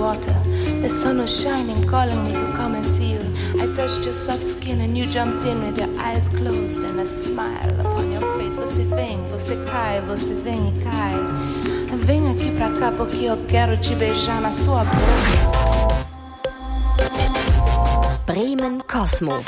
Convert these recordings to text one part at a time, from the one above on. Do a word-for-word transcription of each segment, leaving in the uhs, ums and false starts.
water. The sun was shining, calling me to come and see you. I touched your soft skin and you jumped in with your eyes closed and a smile upon your face. Você vem, você cai, você vem e cai. Vem aqui pra cá porque eu quero te beijar na sua boca. Bremen Cosmo.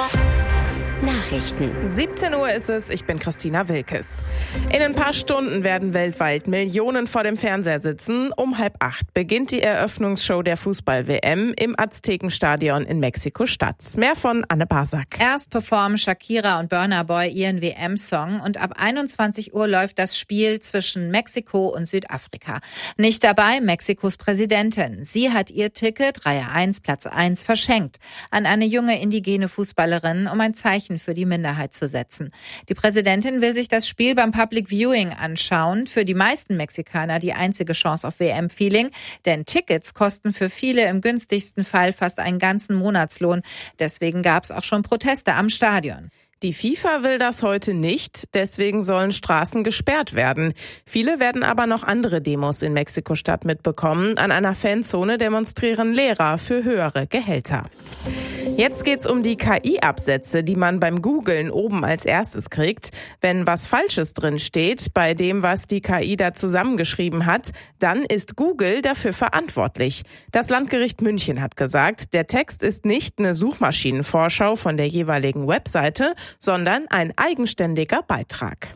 Nachrichten. siebzehn Uhr ist es, ich bin Christina Wilkes. In ein paar Stunden werden weltweit Millionen vor dem Fernseher sitzen. Um halb acht beginnt die Eröffnungsshow der Fußball-W M im Aztekenstadion in Mexiko-Stadt. Mehr von Anne Basak. Erst performen Shakira und Burna Boy ihren W M-Song und ab einundzwanzig Uhr läuft das Spiel zwischen Mexiko und Südafrika. Nicht dabei Mexikos Präsidentin. Sie hat ihr Ticket, Reihe eins, Platz eins, verschenkt an eine junge indigene Fußballerin, um ein Zeichen für die Minderheit zu setzen. Die Präsidentin will sich das Spiel beim Public Viewing anschauen. Für die meisten Mexikaner die einzige Chance auf W M-Feeling, denn Tickets kosten für viele im günstigsten Fall fast einen ganzen Monatslohn. Deswegen gab es auch schon Proteste am Stadion. Die FIFA will das heute nicht, deswegen sollen Straßen gesperrt werden. Viele werden aber noch andere Demos in Mexiko-Stadt mitbekommen. An einer Fanzone demonstrieren Lehrer für höhere Gehälter. Jetzt geht's um die K I-Absätze, die man beim Googlen oben als erstes kriegt. Wenn was Falsches drin steht, bei dem, was die K I da zusammengeschrieben hat, dann ist Google dafür verantwortlich. Das Landgericht München hat gesagt, der Text ist nicht eine Suchmaschinenvorschau von der jeweiligen Webseite, sondern ein eigenständiger Beitrag.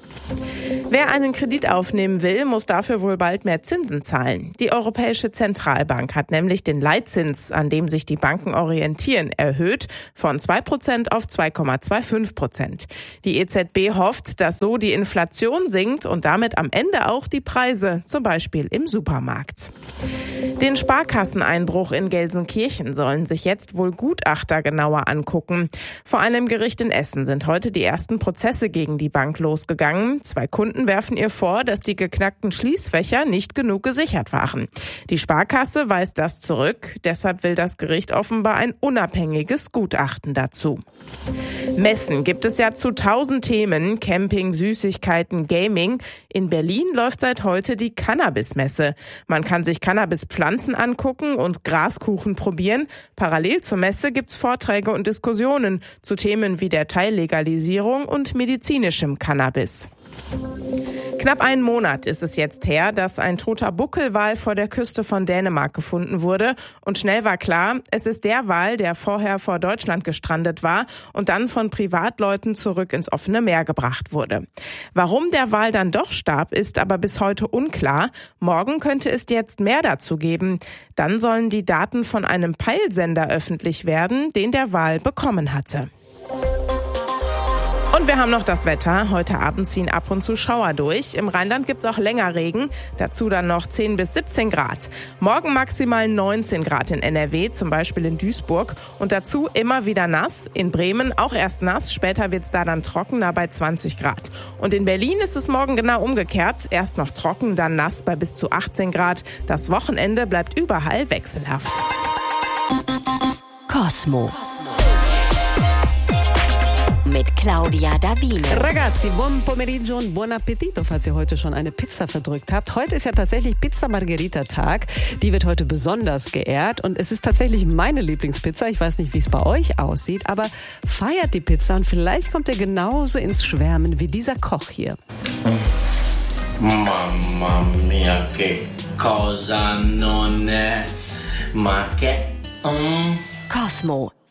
Wer einen Kredit aufnehmen will, muss dafür wohl bald mehr Zinsen zahlen. Die Europäische Zentralbank hat nämlich den Leitzins, an dem sich die Banken orientieren, erhöht von zwei Prozent auf zwei Komma fünfundzwanzig Prozent. Die E Z B hofft, dass so die Inflation sinkt und damit am Ende auch die Preise, zum Beispiel im Supermarkt. Den Sparkasseneinbruch in Gelsenkirchen sollen sich jetzt wohl Gutachter genauer angucken. Vor einem Gericht in Essen sind heute die ersten Prozesse gegen die Bank losgegangen. Zwei Kunden werfen ihr vor, dass die geknackten Schließfächer nicht genug gesichert waren. Die Sparkasse weist das zurück. Deshalb will das Gericht offenbar ein unabhängiges Gutachten dazu. Messen gibt es ja zu tausend Themen. Camping, Süßigkeiten, Gaming. In Berlin läuft seit heute die Cannabis-Messe. Man kann sich Cannabispflanzen angucken und Graskuchen probieren. Parallel zur Messe gibt's Vorträge und Diskussionen zu Themen wie der Teillegalisierung und medizinischem Cannabis. Knapp einen Monat ist es jetzt her, dass ein toter Buckelwal vor der Küste von Dänemark gefunden wurde. Und schnell war klar, es ist der Wal, der vorher vor Deutschland gestrandet war und dann von Privatleuten zurück ins offene Meer gebracht wurde. Warum der Wal dann doch starb, ist aber bis heute unklar. Morgen könnte es jetzt mehr dazu geben. Dann sollen die Daten von einem Peilsender öffentlich werden, den der Wal bekommen hatte. Und wir haben noch das Wetter. Heute Abend ziehen ab und zu Schauer durch. Im Rheinland gibt's auch länger Regen. Dazu dann noch zehn bis siebzehn Grad. Morgen maximal neunzehn Grad in N R W, zum Beispiel in Duisburg. Und dazu immer wieder nass. In Bremen auch erst nass. Später wird's da dann trockener bei zwanzig Grad. Und in Berlin ist es morgen genau umgekehrt. Erst noch trocken, dann nass bei bis zu achtzehn Grad. Das Wochenende bleibt überall wechselhaft. Cosmo. Mit Claudia Davino. Ragazzi, buon pomeriggio und buon appetito, falls ihr heute schon eine Pizza verdrückt habt. Heute ist ja tatsächlich Pizza Margherita Tag. Die wird heute besonders geehrt und es ist tatsächlich meine Lieblingspizza. Ich weiß nicht, wie es bei euch aussieht, aber feiert die Pizza und vielleicht kommt ihr genauso ins Schwärmen wie dieser Koch hier. Mamma mia, che cosa non è, ma che... Mm. Cosmo.